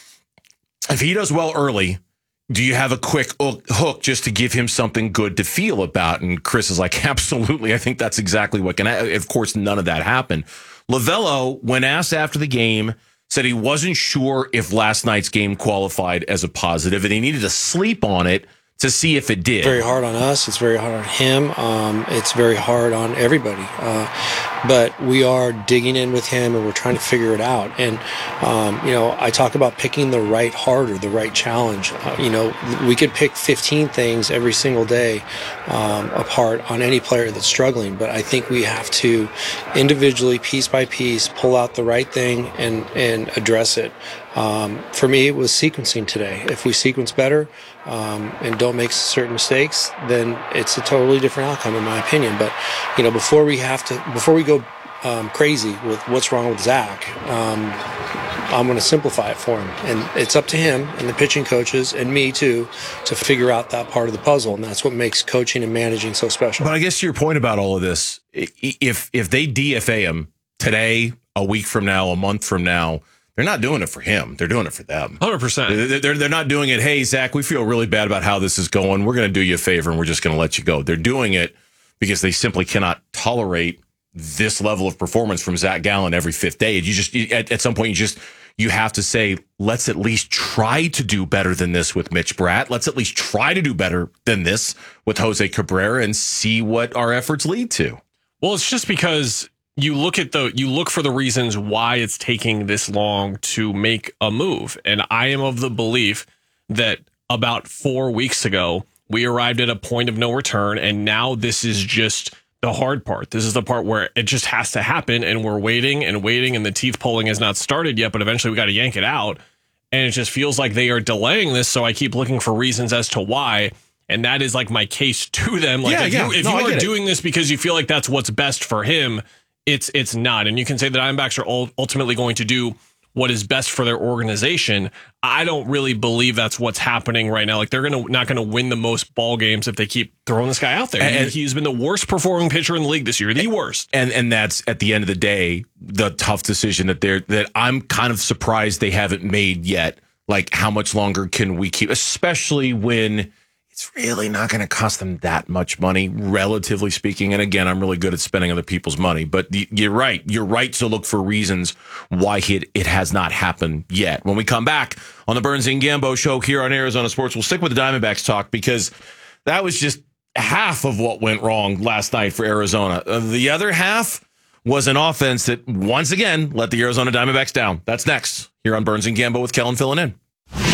if he does well early, do you have a quick hook just to give him something good to feel about? And Chris is like, absolutely. I think that's exactly what can happen. Of course, none of that happened. Lovullo, when asked after the game, said he wasn't sure if last night's game qualified as a positive, and he needed to sleep on it to see if it did. Very hard on us. It's very hard on him. Um, it's very hard on everybody. Uh, but we are digging in with him, and we're trying to figure it out. And, um, you know, I talk about picking the right harder, the right challenge. Uh, you know, we could pick fifteen things every single day um, apart on any player that's struggling. But I think we have to individually, piece by piece, pull out the right thing and, and address it. Um, for me, it was sequencing today. If we sequence better um, and don't make certain mistakes, then it's a totally different outcome, in my opinion. But you know, before we have to, before we go um, crazy with what's wrong with Zach, um, I'm going to simplify it for him, and it's up to him and the pitching coaches and me too to figure out that part of the puzzle, and that's what makes coaching and managing so special. But I guess to your point about all of this, if if they D F A him today, a week from now, a month from now, they're not doing it for him. They're doing it for them. one hundred percent. They're, they're not doing it, hey, Zach, we feel really bad about how this is going. We're going to do you a favor, and we're just going to let you go. They're doing it because they simply cannot tolerate this level of performance from Zach Gallen every fifth day. You just at, at some point, you just you have to say, let's at least try to do better than this with Mitch Bratt. Let's at least try to do better than this with Jose Cabrera and see what our efforts lead to. Well, it's just because you look at the you look for the reasons why it's taking this long to make a move. And I am of the belief that about four weeks ago, we arrived at a point of no return. And now this is just the hard part. This is the part where it just has to happen. And we're waiting and waiting. And the teeth pulling has not started yet. But eventually we got to yank it out. And it just feels like they are delaying this. So I keep looking for reasons as to why. And that is like my case to them. Like yeah, if yeah. you, if no, you I are get doing it. this because you feel like that's what's best for him, It's it's not. And you can say the Diamondbacks are ultimately going to do what is best for their organization. I don't really believe that's what's happening right now. Like they're gonna not going to win the most ball games if they keep throwing this guy out there. And, he, he's been the worst performing pitcher in the league this year, the worst. And and that's at the end of the day the tough decision that they're that I'm kind of surprised they haven't made yet. Like how much longer can we keep, especially when it's really not going to cost them that much money, relatively speaking. And again, I'm really good at spending other people's money. But you're right. You're right to look for reasons why it, it has not happened yet. When we come back on the Burns and Gambo show here on Arizona Sports, we'll stick with the Diamondbacks talk because that was just half of what went wrong last night for Arizona. Uh, the other half was an offense that, once again, let the Arizona Diamondbacks down. That's next here on Burns and Gambo with Kellen filling in.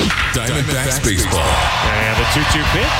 Diamondbacks baseball. And the two two pitch.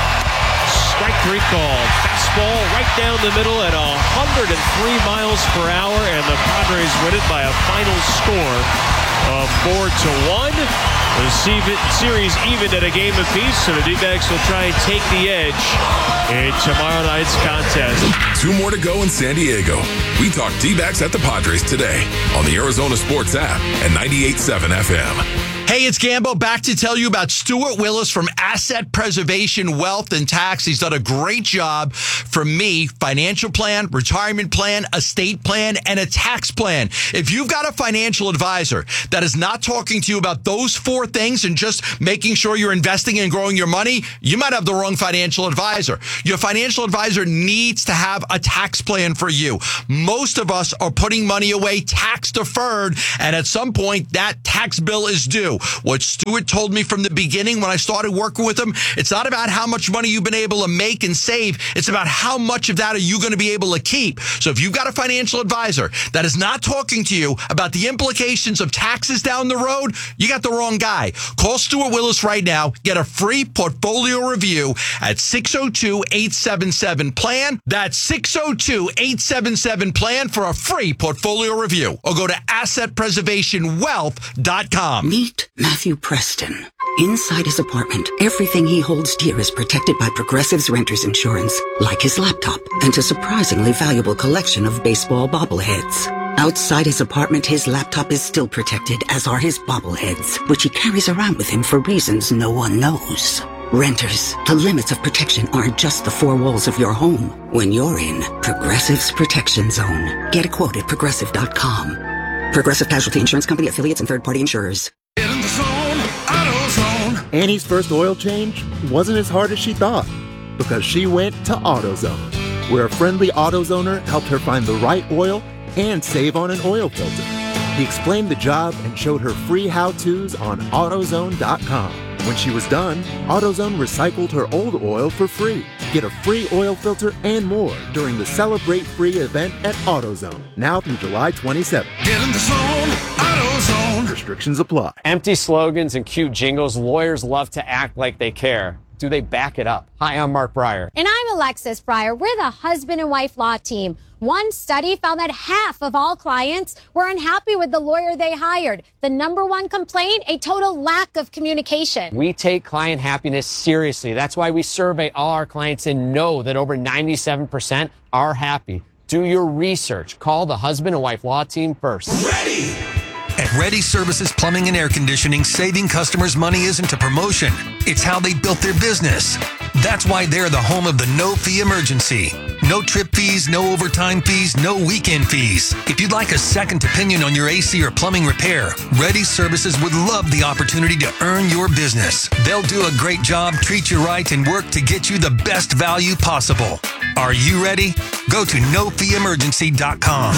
Strike three called. Fastball right down the middle at one hundred three miles per hour, and the Padres win it by a final score of four to one. The series even at a game apiece, so the D-backs will try and take the edge in tomorrow night's contest. Two more to go in San Diego. We talk D-backs at the Padres today on the Arizona Sports app and ninety-eight point seven F M. Hey, it's Gambo back to tell you about Stuart Willis from Asset Preservation Wealth and Tax. He's done a great job for me. Financial plan, retirement plan, estate plan, and a tax plan. If you've got a financial advisor that is not talking to you about those four things and just making sure you're investing and growing your money, you might have the wrong financial advisor. Your financial advisor needs to have a tax plan for you. Most of us are putting money away tax deferred, and at some point that tax bill is due. What Stuart told me from the beginning when I started working with him, it's not about how much money you've been able to make and save. It's about how much of that are you going to be able to keep. So if you've got a financial advisor that is not talking to you about the implications of taxes down the road, you got the wrong guy. Call Stuart Willis right now. Get a free portfolio review at six oh two, eight seven seven, PLAN. That's six oh two, eight seven seven, PLAN for a free portfolio review. Or go to asset preservation wealth dot com. Meet Matthew Preston. Inside his apartment, everything he holds dear is protected by Progressive's Renter's Insurance, like his laptop and a surprisingly valuable collection of baseball bobbleheads. Outside his apartment, his laptop is still protected, as are his bobbleheads, which he carries around with him for reasons no one knows. Renters, the limits of protection aren't just the four walls of your home. When you're in Progressive's Protection Zone, get a quote at progressive dot com. Progressive Casualty Insurance Company, affiliates, and third-party insurers. Get in the zone, AutoZone. Annie's first oil change wasn't as hard as she thought because she went to AutoZone, where a friendly AutoZoner helped her find the right oil and save on an oil filter. He explained the job and showed her free how-tos on AutoZone dot com. When she was done, AutoZone recycled her old oil for free. Get a free oil filter and more during the Celebrate Free event at AutoZone, now through July twenty-seventh. Get in the zone, AutoZone. Restrictions apply. Empty slogans and cute jingles. Lawyers love to act like they care. Do they back it up? Hi, I'm Mark Breyer. And I'm Alexis Breyer. We're the husband and wife law team. One study found that half of all clients were unhappy with the lawyer they hired. The number one complaint, a total lack of communication. We take client happiness seriously. That's why we survey all our clients and know that over ninety-seven percent are happy. Do your research. Call the husband and wife law team first. Ready! At Ready Services Plumbing and Air Conditioning, saving customers money isn't a promotion. It's how they built their business. That's why they're the home of the no-fee emergency. No trip fees, no overtime fees, no weekend fees. If you'd like a second opinion on your A C or plumbing repair, Ready Services would love the opportunity to earn your business. They'll do a great job, treat you right, and work to get you the best value possible. Are you ready? Go to no fee emergency dot com.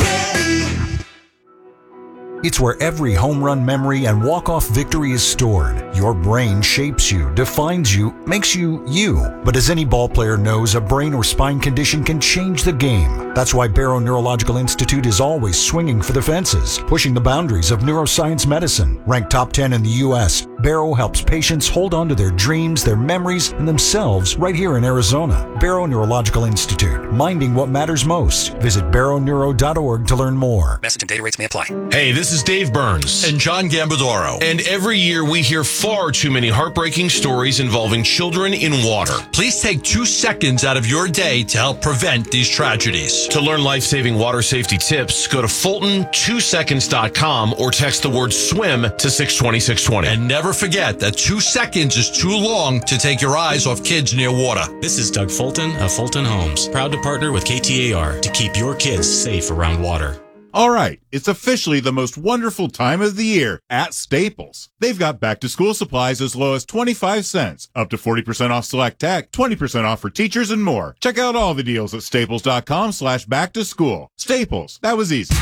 It's where every home run memory and walk-off victory is stored. Your brain shapes you, defines you, makes you you. But as any ball player knows, a brain or spine condition can change the game. That's why Barrow Neurological Institute is always swinging for the fences, pushing the boundaries of neuroscience medicine. Ranked top ten in the U S, Barrow helps patients hold on to their dreams, their memories, and themselves right here in Arizona. Barrow Neurological Institute, minding what matters most. Visit barrow neuro dot org to learn more. Message and data rates may apply. Hey, this is Dave Burns. And John Gambadoro. And every year we hear far too many heartbreaking stories involving children in water. Please take two seconds out of your day to help prevent these tragedies. To learn life-saving water safety tips, go to fulton two seconds dot com or text the word swim to six two six two zero. And never forget that two seconds is too long to take your eyes off kids near water. This is Doug Fulton of Fulton Homes, proud to partner with K T A R to keep your kids safe around water. All right, it's officially the most wonderful time of the year at Staples. They've got back-to-school supplies as low as twenty-five cents, up to forty percent off select tech, twenty percent off for teachers, and more. Check out all the deals at staples dot com slash back to school. Staples, that was easy.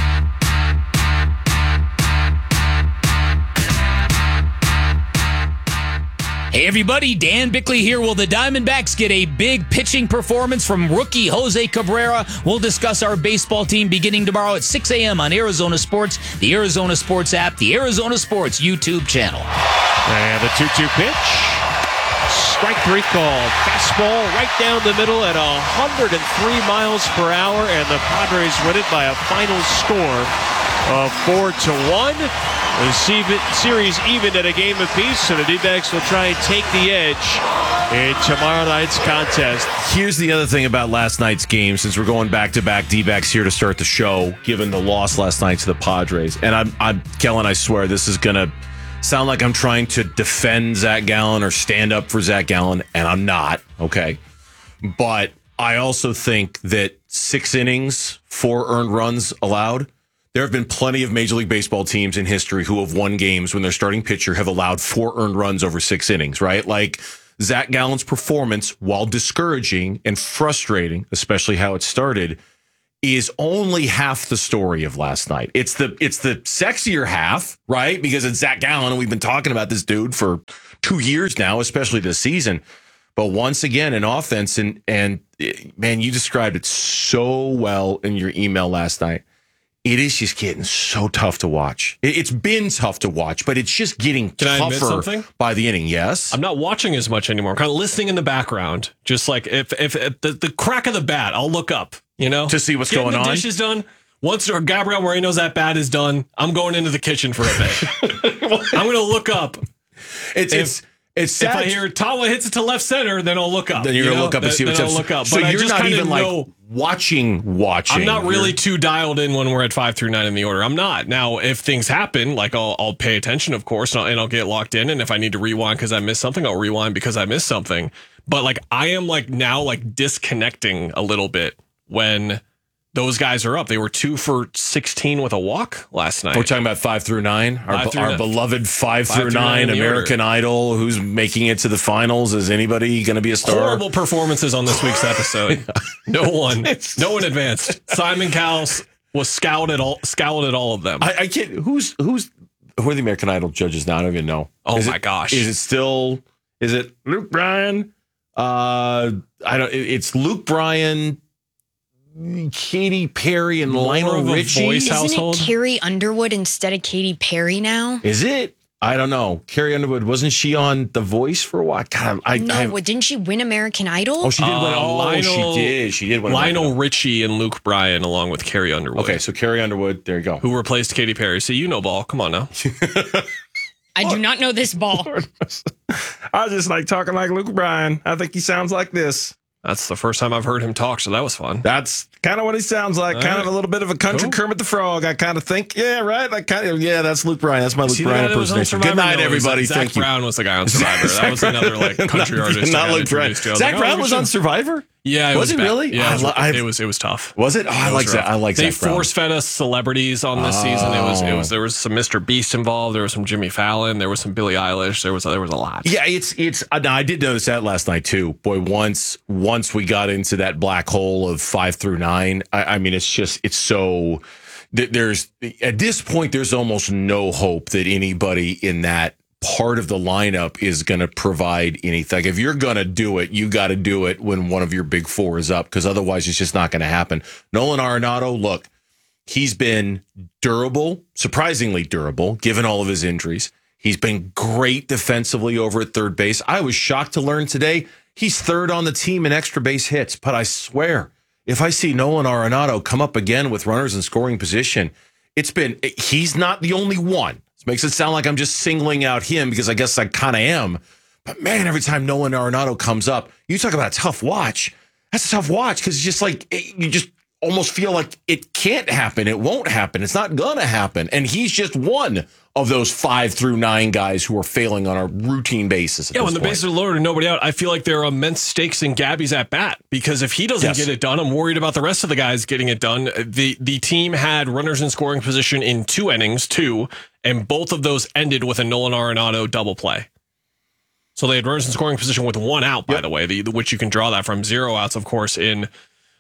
Hey everybody, Dan Bickley here. Will the Diamondbacks get a big pitching performance from rookie Jose Cabrera? We'll discuss our baseball team beginning tomorrow at six a.m. on Arizona Sports, the Arizona Sports app, the Arizona Sports YouTube channel. And the two two pitch. Strike three called. Fastball right down the middle at one hundred three miles per hour, and the Padres win it by a final score of four to one. The series even at a game apiece, and the D-backs will try and take the edge in tomorrow night's contest. Here's the other thing about last night's game, since we're going back-to-back D-backs here to start the show, given the loss last night to the Padres. And I'm, I'm Kellen, I swear, this is going to sound like I'm trying to defend Zach Gallen or stand up for Zach Gallen, and I'm not, okay? But I also think that six innings, four earned runs allowed. There have been plenty of Major League Baseball teams in history who have won games when their starting pitcher have allowed four earned runs over six innings, right? Like Zach Gallen's performance, while discouraging and frustrating, especially how it started, is only half the story of last night. It's the it's the sexier half, right? Because it's Zach Gallen, and we've been talking about this dude for two years now, especially this season. But once again, an offense, and, and man, you described it so well in your email last night. It is just getting so tough to watch. It's been tough to watch, but it's just getting Can I admit tougher something? by the inning. Yes. I'm not watching as much anymore. I'm kind of listening in the background. Just like if if, if the, the crack of the bat, I'll look up, you know, to see what's Getting going the on. Dishes done. Once Gabriel Moreno's that bat is done, I'm going into the kitchen for a bit. I'm going to look up. It's if, it's it's sad. If I hear Tawa hits it to left center, then I'll look up. Then you're you gonna know? look up and then, see what's then up. I'll look up. So but you're I just not even know, like watching, watching. I'm not really You're, too dialed in when we're at five through nine in the order. I'm not. Now, if things happen, like I'll, I'll pay attention, of course, and I'll, and I'll get locked in. And if I need to rewind because I missed something, I'll rewind because I missed something. But like I am like now like disconnecting a little bit when those guys are up. They were two for sixteen with a walk last night. We're talking about five through nine. Our, Five through our nine. beloved five, Five through through nine nine in the American Idol, who's making it to the finals. Is anybody going to be a star? Horrible performances on this week's episode. No one, no one advanced. Simon Cowles was scowled at all, scowled at all of them. I, I can't. Who's who's who are the American Idol judges now? I don't even know. Oh is my it, gosh! Is it still? Is it Luke Bryan? Uh, I don't. it- It's Luke Bryan, Katy Perry, and More Lionel of a Richie. voice Isn't household? it Carrie Underwood instead of Katy Perry now? Is it? I don't know. Carrie Underwood, wasn't she on The Voice for a while? God, I, no, I, what, didn't she win American Idol? oh, she did win. Uh, Oh, Lionel- she did. She did win. Lionel Richie and Luke Bryan, along with Carrie Underwood. Okay, so Carrie Underwood. There you go. Who replaced Katy Perry? So you know ball. Come on now. I do not know this ball. I just like talking like Luke Bryan. I think he sounds like this. That's the first time I've heard him talk, so that was fun. That's kind of what he sounds like. All kind right. of a little bit of a country Cool. Kermit the Frog. I kind of think, yeah, right. Like kind of, yeah, that's Luke Bryan. That's my Luke See the Bryan guy that was on impersonation. Survivor? Good night, No, it was everybody. Zach Thank you. Brown was the guy on Survivor. That was another like country not, artist. I Not got Luke Bryan. introduced to. I was Zach like, oh, Brown we was should- on Survivor. Yeah, it Was was, it bad. really? Yeah, I it was, li- I- it was it was tough. Was it? Oh, I It like was Zach. rough. I like They Zach Brown. force fed us celebrities on this season. It was it was there was some Mister Beast involved. There was some Jimmy Fallon. There was some Billie Eilish. There was there was a lot. Yeah, it's it's. Uh, I did notice that last night too. Boy, once once we got into that black hole of five through nine, I, I mean, it's just it's so. th- There's at this point, there's almost no hope that anybody in that part of the lineup is going to provide anything. Like if you're going to do it, you got to do it when one of your big four is up, because otherwise it's just not going to happen. Nolan Arenado, look, he's been durable, surprisingly durable, given all of his injuries. He's been great defensively over at third base. I was shocked to learn today he's third on the team in extra base hits. But I swear, if I see Nolan Arenado come up again with runners in scoring position, it's been, he's not the only one. It makes it sound like I'm just singling out him, because I guess I kind of am. But man, every time Nolan Arenado comes up, you talk about a tough watch. That's a tough watch, because it's just like, it, you just almost feel like it can't happen. It won't happen. It's not going to happen. And he's just one of those five through nine guys who are failing on a routine basis. At Yeah, this when the point. bases are loaded and nobody out, I feel like there are immense stakes in Gabby's at bat, because if he doesn't Yes. get it done, I'm worried about the rest of the guys getting it done. The the team had runners in scoring position in two innings, two, and both of those ended with a Nolan Arenado double play. So they had runners in scoring position with one out, by the way, the, which you can draw that from. Zero outs, of course, in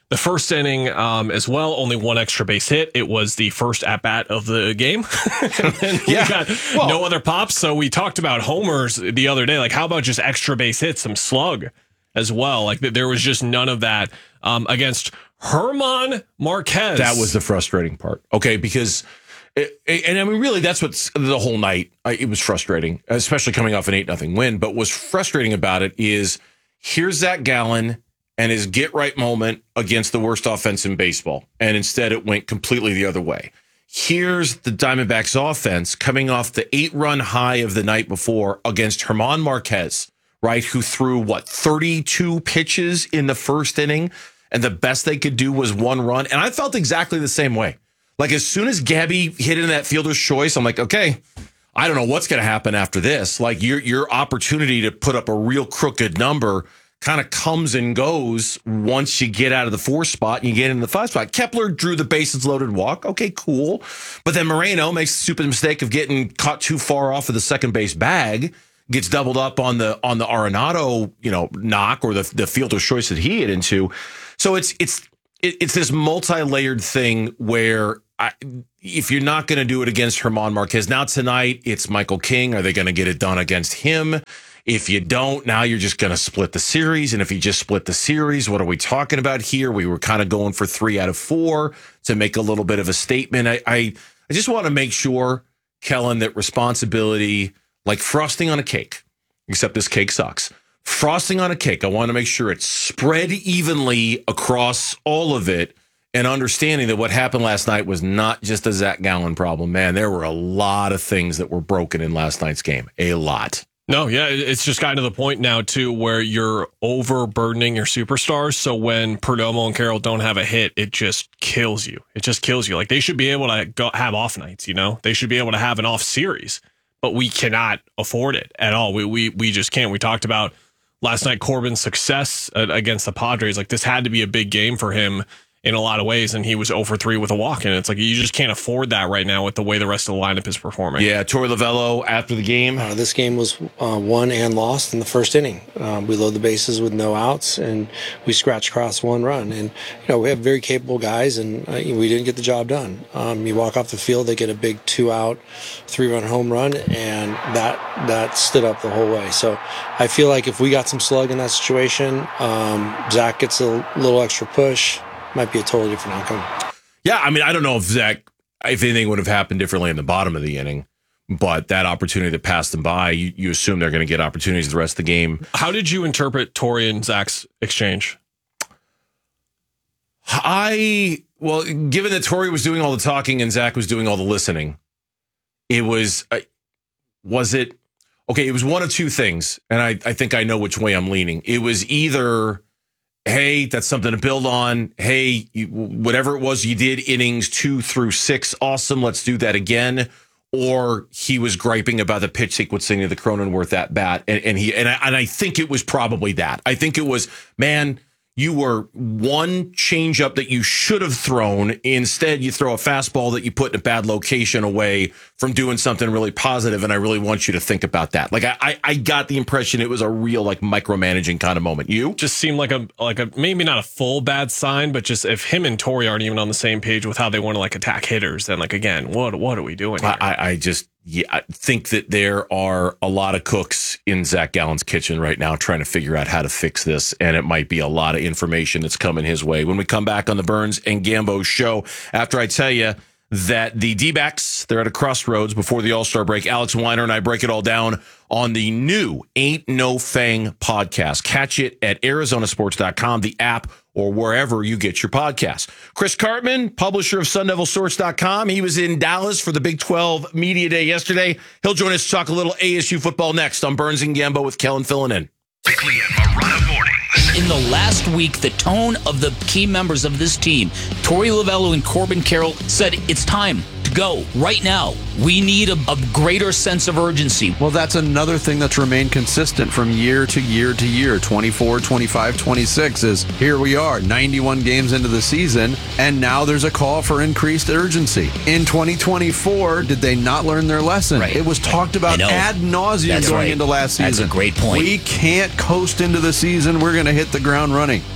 The first inning um, as well, only one extra base hit. It was the first at bat of the game. And then Yeah. we got Well- no other pops. So we talked about homers the other day. Like, how about just extra base hits, some slug as well? Like, th- there was just none of that um, against Herman Marquez. That was the frustrating part. Okay, because, it, and I mean, really, that's what's the whole night. It was frustrating, especially coming off an eight nothing win. But what's frustrating about it is here's Zach Gallen and his get right moment against the worst offense in baseball. And instead it went completely the other way. Here's the Diamondbacks offense coming off the eight run high of the night before against Herman Marquez, right? Who threw what, thirty-two pitches in the first inning. And the best they could do was one run. And I felt exactly the same way. Like as soon as Gabby hit in that fielder's choice, I'm like, okay, I don't know what's going to happen after this. Like your, your opportunity to put up a real crooked number kind of comes and goes once you get out of the four spot and you get into the five spot. Kepler drew the bases loaded walk. Okay, cool. But then Moreno makes the stupid mistake of getting caught too far off of the second base bag, gets doubled up on the on the Arenado, you know, knock or the the fielder's choice that he hit into. So it's it's it's this multi-layered thing where I, if you're not going to do it against Herman Marquez, now tonight it's Michael King. Are they going to get it done against him? If you don't, now you're just going to split the series. And if you just split the series, what are we talking about here? We were kind of going for three out of four to make a little bit of a statement. I I, I just want to make sure, Kellen, that responsibility, like frosting on a cake, except this cake sucks. Frosting on a cake, I want to make sure it's spread evenly across all of it and understanding that what happened last night was not just a Zach Gallen problem. Man, there were a lot of things that were broken in last night's game. A lot. No, yeah, it's just gotten to the point now, too, where you're overburdening your superstars. So when Perdomo and Carroll don't have a hit, it just kills you. It just kills you. Like, they should be able to go have off nights, you know? They should be able to have an off series, but we cannot afford it at all. We we we just can't. We talked about last night Corbin's success against the Padres. Like, this had to be a big game for him in a lot of ways, and he was zero for three with a walk, and it's like you just can't afford that right now with the way the rest of the lineup is performing. Yeah, Torey Lovello after the game. Uh, this game was uh, won and lost in the first inning. Um, we load the bases with no outs, and we scratch across one run. And you know we have very capable guys, and uh, we didn't get the job done. Um, you walk off the field, they get a big two-out, three-run home run, and that that stood up the whole way. So I feel like if we got some slug in that situation, um, Zach gets a little extra push. Might be a totally different outcome. Yeah, I mean, I don't know if Zach, if anything would have happened differently in the bottom of the inning, but that opportunity that passed them by, you, you assume they're going to get opportunities the rest of the game. How did you interpret Torey and Zach's exchange? I, well, given that Torey was doing all the talking and Zach was doing all the listening, it was, uh, was it, okay, it was one of two things, and I, I think I know which way I'm leaning. It was either, hey, that's something to build on. Hey, you, whatever it was you did, innings two through six, awesome. Let's do that again. Or he was griping about the pitch sequencing of the Cronenworth at bat, and, and he and I, and I think it was probably that. I think it was, man, you were one changeup that you should have thrown. Instead, you throw a fastball that you put in a bad location away from doing something really positive, and I really want you to think about that. Like I, I, I got the impression it was a real like micromanaging kind of moment. You just seemed like a like a maybe not a full bad sign, but just if him and Torey aren't even on the same page with how they want to like attack hitters, then like again, what what are we doing here? I, I just yeah, I think that there are a lot of cooks in Zach Gallen's kitchen right now trying to figure out how to fix this, and it might be a lot of information that's coming his way. When we come back on the Burns and Gambo show, after I tell you that the D-backs, they're at a crossroads before the All-Star break. Alex Weiner and I break it all down on the new Ain't No Fang podcast. Catch it at Arizona Sports dot com, the app, or wherever you get your podcasts. Chris Cartman, publisher of Sun Devil Source dot com. He was in Dallas for the Big twelve Media Day yesterday. He'll join us to talk a little A S U football next on Burns and Gambo with Kellen filling in. Bickley and Morano mornings. In the last week, the tone of the key members of this team, Torey Lovello and Corbin Carroll, said it's time to go right now. We need a, a greater sense of urgency. Well, that's another thing that's remained consistent from year to year to year. twenty-four, twenty-five, twenty-six is here we are, ninety-one games into the season, and now there's a call for increased urgency. In twenty twenty-four, did they not learn their lesson? Right. It was talked about ad nauseum That's going right. into last season. That's a great point. We can't coast into the season. We're going to hit the ground running.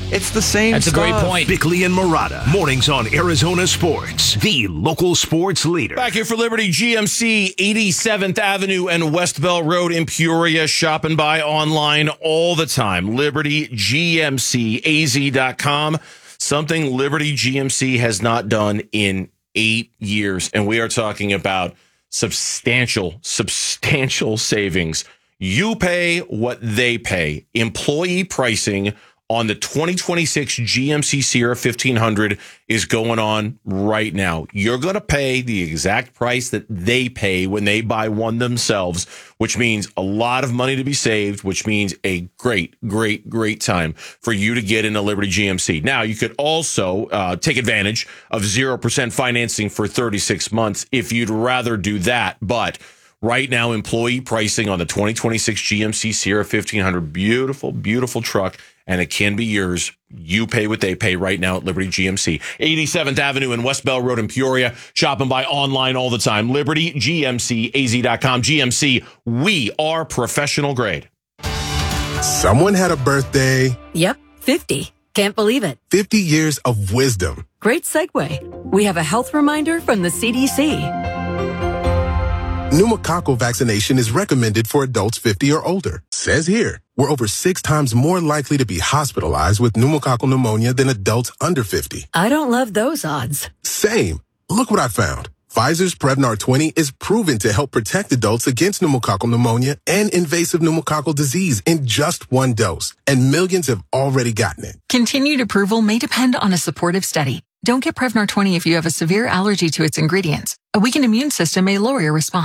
It's the same That's stuff. a great point. Bickley and Murata. Mornings on Arizona Sports, the local sports leader. Back here for Liberty G M C, eighty-seventh Avenue and West Bell Road in Peoria. Shop and buy online all the time. Liberty G M C A Z dot com. Something Liberty G M C has not done in eight years. And we are talking about substantial, substantial savings. You pay what they pay. Employee pricing on the twenty twenty-six G M C Sierra fifteen hundred is going on right now. You're going to pay the exact price that they pay when they buy one themselves, which means a lot of money to be saved, which means a great, great, great time for you to get into Liberty G M C. Now, you could also uh, take advantage of zero percent financing for thirty-six months if you'd rather do that. But right now, employee pricing on the twenty twenty-six G M C Sierra fifteen hundred, beautiful, beautiful truck, and it can be yours. You pay what they pay right now at Liberty G M C. eighty-seventh Avenue and West Bell Road in Peoria. Shop and buy online all the time. Liberty G M C A Z dot com. G M C, we are professional grade. Someone had a birthday. Yep, fifty. Can't believe it. fifty years of wisdom. Great segue. We have a health reminder from the C D C. Pneumococcal vaccination is recommended for adults fifty or older. Says here, we're over six times more likely to be hospitalized with pneumococcal pneumonia than adults under fifty. I don't love those odds. Same. Look what I found. Pfizer's Prevnar twenty is proven to help protect adults against pneumococcal pneumonia and invasive pneumococcal disease in just one dose, and millions have already gotten it. Continued approval may depend on a supportive study. Don't get Prevnar twenty if you have a severe allergy to its ingredients. A weakened immune system may lower your response.